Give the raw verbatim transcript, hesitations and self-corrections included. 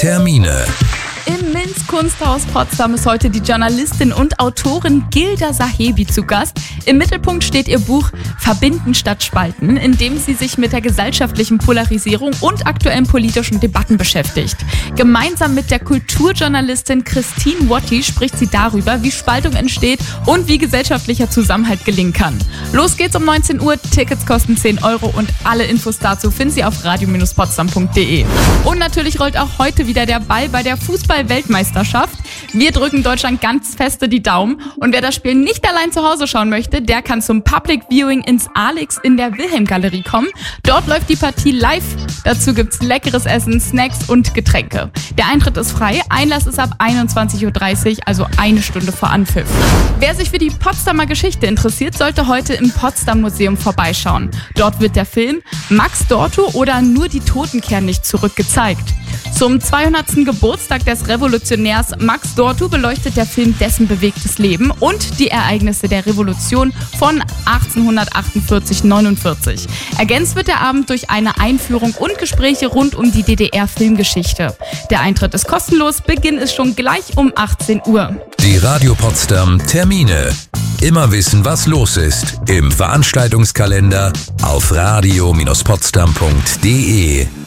Termine. Im Minz-Kunsthaus Potsdam ist heute die Journalistin und Autorin Gilda Sahebi zu Gast. Im Mittelpunkt steht ihr Buch Verbinden statt Spalten, in dem sie sich mit der gesellschaftlichen Polarisierung und aktuellen politischen Debatten beschäftigt. Gemeinsam mit der Kulturjournalistin Christine Wotti spricht sie darüber, wie Spaltung entsteht und wie gesellschaftlicher Zusammenhalt gelingen kann. Los geht's um neunzehn Uhr, Tickets kosten zehn Euro und alle Infos dazu finden Sie auf radio Bindestrich potsdam punkt de. Und natürlich rollt auch heute wieder der Ball bei der Fußball-Weltmeisterschaft. Wir drücken Deutschland ganz feste die Daumen und wer das Spiel nicht allein zu Hause schauen möchte, der kann zum Public Viewing ins Alex in der Wilhelm-Galerie kommen. Dort läuft die Partie live. Dazu gibt's leckeres Essen, Snacks und Getränke. Der Eintritt ist frei, Einlass ist ab einundzwanzig Uhr dreißig, also eine Stunde vor Anpfiff. Wer sich für die Potsdamer Geschichte interessiert, sollte heute im Potsdam Museum vorbeischauen. Dort wird der Film Max Dorto oder Nur die Toten kehren nicht zurück gezeigt. Zum zweihundertsten Geburtstag des Revolutionärs Max Dorto beleuchtet der Film dessen bewegtes Leben und die Ereignisse der Revolution von achtzehnhundertachtundvierzig neunundvierzig. Ergänzt wird der Abend durch eine Einführung und Gespräche rund um die D D R-Filmgeschichte. Der Eintritt ist kostenlos, Beginn ist schon gleich um achtzehn Uhr. Die Radio Potsdam Termine. Immer wissen, was los ist im Veranstaltungskalender auf radio Bindestrich potsdam punkt de.